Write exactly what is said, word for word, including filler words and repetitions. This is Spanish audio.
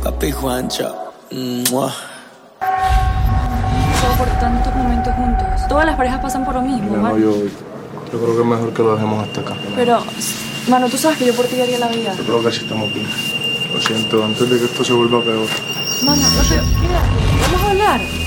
Papi Juancho. Mua. Por tantos momentos juntos. Todas las parejas pasan por lo mismo, Mira, no, yo, yo creo que es mejor que lo dejemos hasta acá. Pero, mano, tú sabes que yo por ti daría la vida. Yo creo que así estamos bien. Lo siento, antes de que esto se vuelva peor. Mano, no te... Mira, vamos a hablar.